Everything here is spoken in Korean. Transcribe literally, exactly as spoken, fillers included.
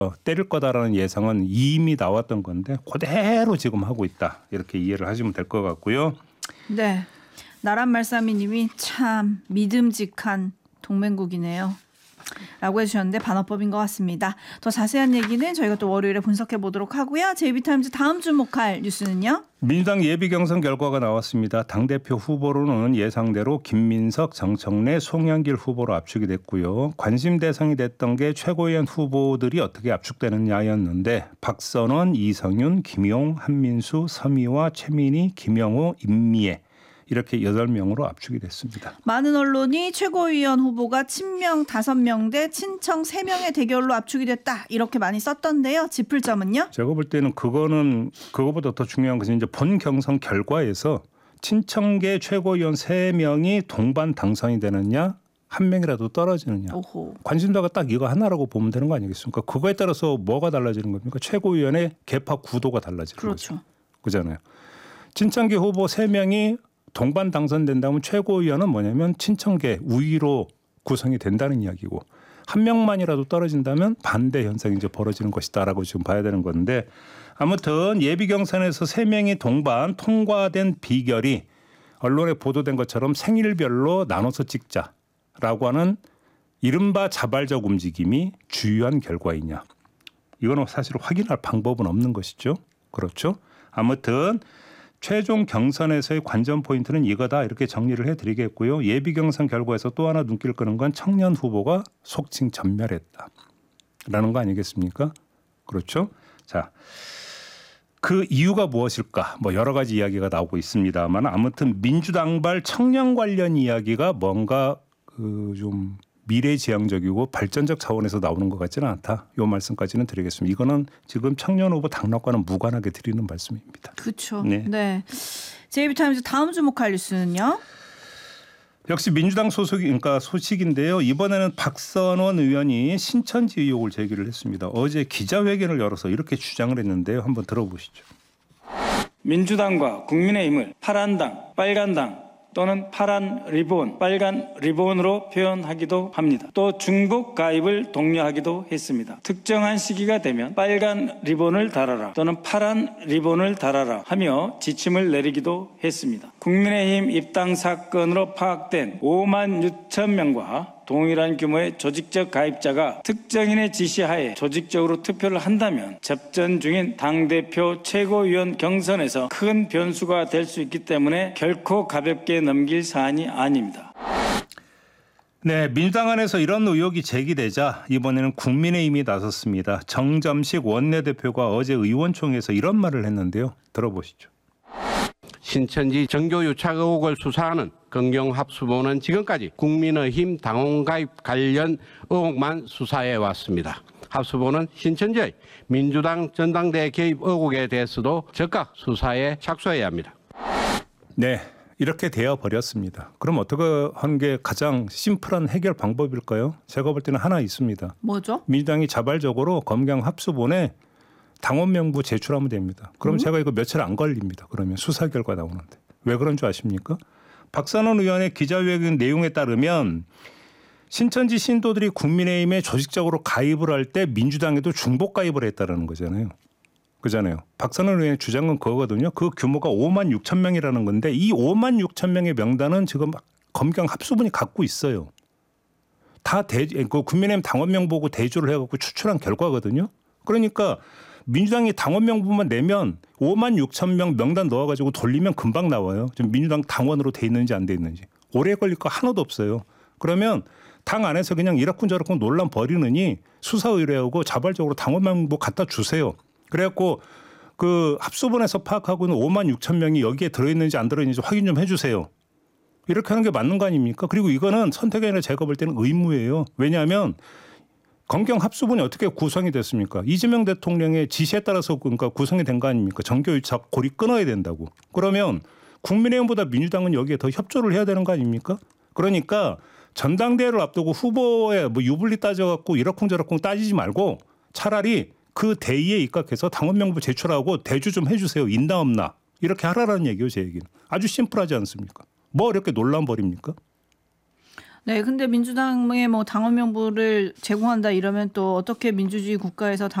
때릴 거다라는 예상은 이미 나왔던 건데 그대로 지금 하고 있다. 이렇게 이해를 하시면 될 것 같고요. 네, 나란말싸미님이 참 믿음직한 동맹국이네요 라고 해주셨는데 반어법인 것 같습니다. 더 자세한 얘기는 저희가 또 월요일에 분석해 보도록 하고요. 제이비타임즈 다음 주목할 뉴스는요? 민주당 예비 경선 결과가 나왔습니다. 당대표 후보로는 예상대로 김민석, 정청래, 송영길 후보로 압축이 됐고요. 관심 대상이 됐던 게 최고위원 후보들이 어떻게 압축되느냐였는데 박선원, 이성윤, 김용, 한민수, 서미화, 최민희, 김영호, 임미애 이렇게 여덟 명으로 압축이 됐습니다. 많은 언론이 최고위원 후보가 친명 다섯 명 대 친청 세 명의 대결로 압축이 됐다. 이렇게 많이 썼던데요. 짚을 점은요? 제가 볼 때는 그거는 그거보다 더 중요한 것은 이제 본 경선 결과에서 친청계 최고위원 세 명이 동반 당선이 되느냐 한 명이라도 떨어지느냐. 오호. 관심사가 딱 이거 하나라고 보면 되는 거 아니겠습니까? 그거에 따라서 뭐가 달라지는 겁니까? 최고위원의 개파 구도가 달라지는 그렇죠. 거죠. 그렇잖아요. 친청계 후보 세 명이 동반 당선된다면 최고위원은 뭐냐면 친청계 우위로 구성이 된다는 이야기고 한 명만이라도 떨어진다면 반대 현상이 이제 벌어지는 것이다라고 지금 봐야 되는 건데 아무튼 예비 경선에서 세 명이 동반 통과된 비결이 언론에 보도된 것처럼 생일별로 나눠서 찍자라고 하는 이른바 자발적 움직임이 주요한 결과이냐. 이거는 사실 확인할 방법은 없는 것이죠. 그렇죠. 아무튼 최종 경선에서의 관전 포인트는 이거다 이렇게 정리를 해드리겠고요. 예비 경선 결과에서 또 하나 눈길을 끄는 건 청년 후보가 속칭 전멸했다라는 거 아니겠습니까? 그렇죠. 자, 그 이유가 무엇일까? 뭐 여러 가지 이야기가 나오고 있습니다만 아무튼 민주당발 청년 관련 이야기가 뭔가 그 좀 미래지향적이고 발전적 차원에서 나오는 것 같지는 않다. 이 말씀까지는 드리겠습니다. 이거는 지금 청년 후보 당락과는 무관하게 드리는 말씀입니다. 그렇죠. 네. 네. 제이비타임즈 다음 주목할 뉴스는요? 역시 민주당 소속이 그러니까 소식인데요. 이번에는 박선원 의원이 신천지 의혹을 제기를 했습니다. 어제 기자회견을 열어서 이렇게 주장을 했는데요. 한번 들어보시죠. 민주당과 국민의힘을 파란당, 빨간당 또는 파란 리본, 빨간 리본으로 표현하기도 합니다. 또 중복 가입을 독려하기도 했습니다. 특정한 시기가 되면 빨간 리본을 달아라 또는 파란 리본을 달아라 하며 지침을 내리기도 했습니다. 국민의힘 입당 사건으로 파악된 오만 육천 명과 동일한 규모의 조직적 가입자가 특정인의 지시하에 조직적으로 투표를 한다면 접전 중인 당대표 최고위원 경선에서 큰 변수가 될 수 있기 때문에 결코 가볍게 넘길 사안이 아닙니다. 네, 민주당 안에서 이런 의혹이 제기되자 이번에는 국민의힘이 나섰습니다. 정점식 원내대표가 어제 의원총회에서 이런 말을 했는데요. 들어보시죠. 신천지 정교 유착 의혹을 수사하는 검경합수부는 지금까지 국민의힘 당원가입 관련 의혹만 수사해 왔습니다. 합수부는 신천지의 민주당 전당대회 개입 의혹에 대해서도 즉각 수사에 착수해야 합니다. 네, 이렇게 되어 버렸습니다. 그럼 어떻게 하는 게 가장 심플한 해결 방법일까요? 제가 볼 때는 하나 있습니다. 뭐죠? 민주당이 자발적으로 검경합수본에 당원 명부 제출하면 됩니다. 그럼 음? 제가 이거 며칠 안 걸립니다. 그러면 수사 결과 나오는데. 왜 그런 줄 아십니까? 박선원 의원의 기자회견 내용에 따르면 신천지 신도들이 국민의힘에 조직적으로 가입을 할 때 민주당에도 중복 가입을 했다는 거잖아요. 그잖아요. 박선원 의원의 주장은 그거거든요. 그 규모가 오만 육천 명이라는 건데 이 오만 육천 명의 명단은 지금 검경합수본이 갖고 있어요. 다 대, 그 국민의힘 당원명 보고 대조를 해갖고 추출한 결과거든요. 그러니까 민주당이 당원 명부만 내면 오만 육천 명 명단 넣어가지고 돌리면 금방 나와요. 지금 민주당 당원으로 돼 있는지 안 돼 있는지. 오래 걸릴 거 하나도 없어요. 그러면 당 안에서 그냥 이러쿵저러쿵 논란 벌이느니 수사 의뢰하고 자발적으로 당원 명부 갖다 주세요. 그래갖고 그 합수본에서 파악하고 있는 오만 육천 명이 여기에 들어있는지 안 들어있는지 확인 좀 해주세요. 이렇게 하는 게 맞는 거 아닙니까? 그리고 이거는 선택이 아니라 제가 볼 때는 의무예요. 왜냐하면 검경합수본이 어떻게 구성이 됐습니까? 이재명 대통령의 지시에 따라서 그러니까 구성이 된 거 아닙니까? 정교유착 고리 끊어야 된다고. 그러면 국민의힘보다 민주당은 여기에 더 협조를 해야 되는 거 아닙니까? 그러니까 전당대회를 앞두고 후보에 뭐 유불리 따져갖고 이러쿵저러쿵 따지지 말고 차라리 그 대의에 입각해서 당원 명부 제출하고 대주 좀 해주세요. 있나 없나. 이렇게 하라라는 얘기예요. 제 얘기는. 아주 심플하지 않습니까? 뭐 이렇게 논란 벌입니까? 네, 근데 민주당의 뭐 당원 명부를 제공한다 이러면 또 어떻게 민주주의 국가에서